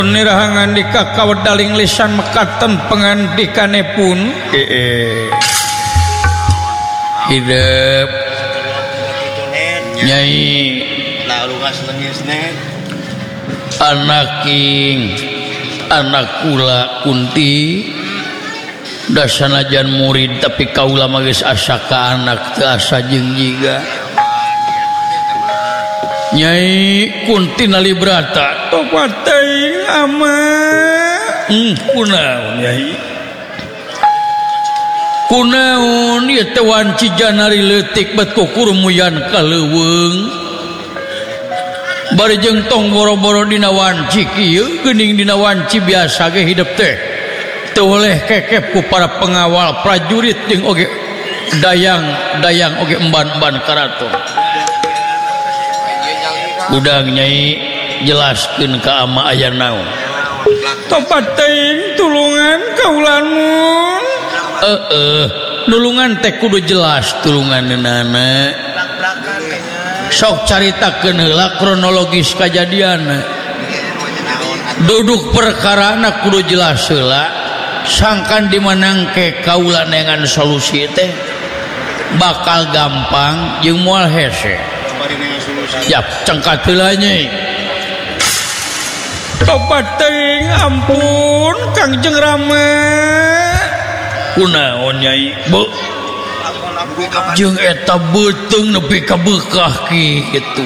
Nirahangan di kakawdaling lisan mekaten pengandikane pun hidup Nyai anak king anak kula Kunti da sanajan murid tapi kaula mah geus asa ka anak teu asa jeung jiga Nyai Kunti Nalibrata topat teuing ama kunaon Nyai kunaon ieu teh wanci janari leutik bet kukurumuyan ka leuweung bari jeung tong boro-boro dina wanci kieu geuning dina wanci biasa ge hidup teh teu oleh kekep ku para pengawal prajurit jeung oge dayang oge emban-emban karaton udang Nyai jelaskeun ka ama aya naon topat teuing tulungan kaula nun nulungan teh kudu jelas tulunganeunana sok caritakeun heula kronologis kajadian duduk perkarana kudu jelas heula sangkan dimenangke kaula nengan solusi teh bakal gampang jeung moal hese ya cengkat heula Nyai topat teuing ampun Kangjeng Rama kunaon Nyai bu jeung eta beuteung nepi ka beukah kitu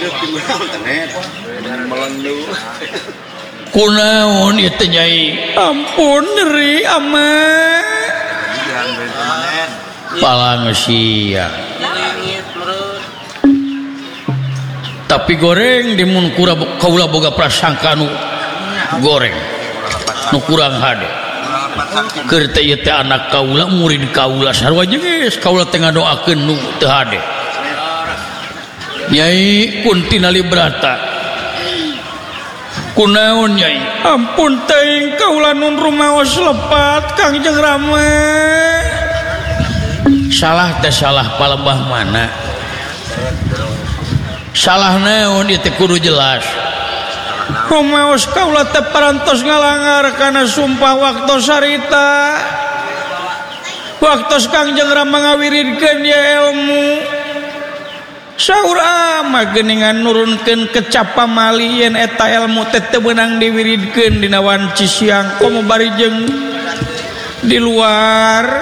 kunaon ieu teh Nyai ampun nyeri ama palang siang tapi goreng di mun kaula boga prasangka nu goreng nu kurang hade keur teh ieu teh anak kaula murid kaula sarua geus kaula teh ngadoakeun nu teu hade Nyai Kunti Nalibrata kunaon Nyai ampun teuing kaula nun rumaos lepat Kangjeng Rama salah teh salah palebah mana salah naon ieu teh kudu jelas rumaos kaula teh parantos ngalangar kana sumpah waktos sarita waktos Kangjeng Rama ngawiridkeun ieu ilmu saur ama geuningan nurunkeun kecap pamali yen eta ilmu teh teu beunang diwiridkeun dina wanci siang komo bari jeung di luar